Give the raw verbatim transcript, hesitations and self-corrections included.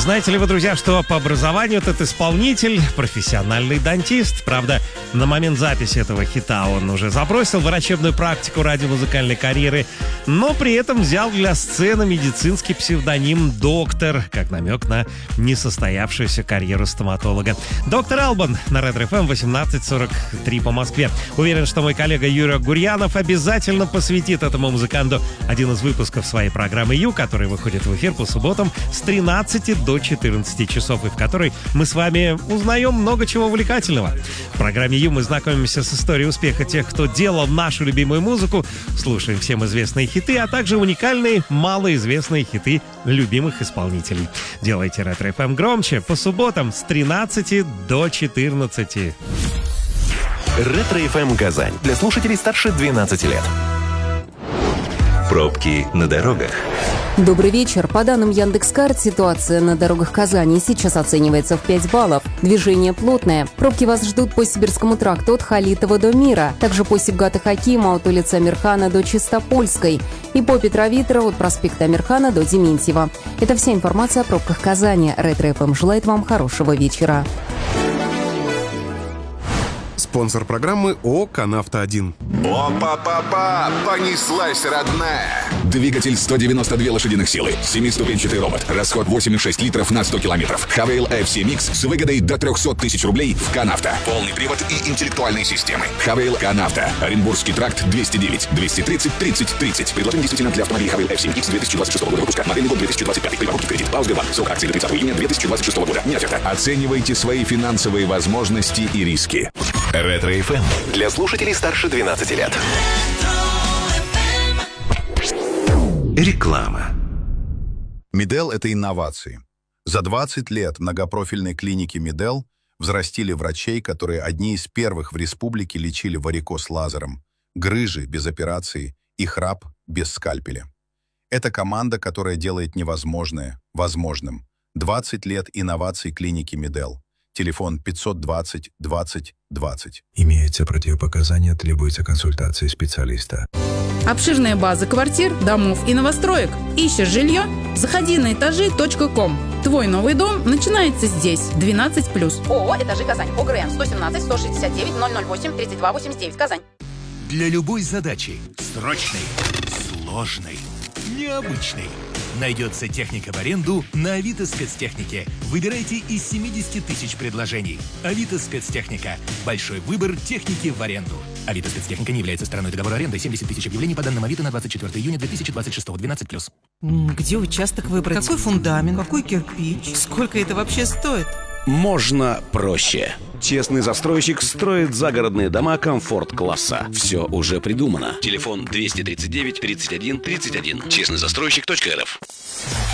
Знаете ли вы, друзья, что по образованию этот исполнитель — профессиональный дантист? Правда, на момент записи этого хита он уже забросил врачебную практику ради музыкальной карьеры, но при этом взял для сцены медицинский псевдоним «Доктор», как намек на несостоявшуюся карьеру стоматолога. Доктор Албан на Ретро эф эм восемнадцать сорок три по Москве. Уверен, что мой коллега Юрий Гурьянов обязательно посвятит этому музыканту один из выпусков своей программы «Ю», который выходит в эфир по субботам с тринадцати до четырнадцати часов, и в которой мы с вами узнаем много чего увлекательного. В программе «Ю» мы знакомимся с историей успеха тех, кто делал нашу любимую музыку, слушаем всем известные хиты, а также уникальные, малоизвестные хиты любимых исполнителей. Делайте Ретро эф эм громче по субботам с тринадцати до четырнадцати. Ретро эф эм Казань для слушателей старше двенадцати лет. Пробки на дорогах. Добрый вечер. По данным Яндекс.Карт, ситуация на дорогах Казани сейчас оценивается в пять баллов. Движение плотное. Пробки вас ждут по Сибирскому тракту от Халитова до Мира. Также по Сибгата Хакима от улицы Амирхана до Чистопольской. И по Петровитра от проспекта Амирхана до Дементьева. Это вся информация о пробках Казани. Ретро эф эм желает вам хорошего вечера. Спонсор программы ООО «Канавто один». Опа-па-па! Понеслась, родная! Двигатель сто девяносто две лошадиных силы, семиступенчатый робот, расход восемь и шесть литров на сто километров. Хавейл эф си Mix с выгодой до трехсот тысяч рублей в «Канавто». Полный привод и интеллектуальные системы. Хавейл «Канавто». Оренбургский тракт двести девять двести тридцать тридцать тридцать. Предложение действительно для автомобилей Хавейл эф си Mix две тысячи двадцать шестого года выпуска. Модельный год две тысячи двадцать пятый. При покупке в кредит. По Сбербанк. Срок акции до тридцатого июня две тысячи двадцать шестого года. Не оферта. Оценивайте свои финансовые возможности и риски. Ретро эф эм для слушателей старше двенадцати лет. Реклама. Медел – это инновации. За двадцать лет многопрофильной клиники Медел взрастили врачей, которые одни из первых в республике лечили варикоз лазером, грыжи без операции и храп без скальпеля. Это команда, которая делает невозможное возможным. двадцать лет инноваций клиники Медел. Телефон пятьсот двадцать двадцать двадцать. Имеются противопоказания, требуется консультация специалиста. Обширная база квартир, домов и новостроек. Ищешь жилье? Заходи на этажи точка ком. Твой новый дом начинается здесь. двенадцать плюс. ООО «Этажи Казань». ОГРН сто семнадцать сто шестьдесят девять ноль ноль восемь тридцать два восемьдесят девять. Казань. Для любой задачи, срочной, сложной, необычной, найдется техника в аренду на Авито Спецтехнике. Выбирайте из семидесяти тысяч предложений. Авито Спецтехника. Большой выбор техники в аренду. Авито Спецтехника не является стороной договора аренды. семьдесят тысяч объявлений по данным Авито на двадцать четвёртое июня две тысячи двадцать шестого. двенадцать плюс. Где участок выбрать? Какой фундамент? Какой кирпич? Сколько это вообще стоит? Можно проще. Честный застройщик строит загородные дома комфорт-класса. Все уже придумано. Телефон двести тридцать девять тридцать один тридцать один. честный застройщик точка эр эф.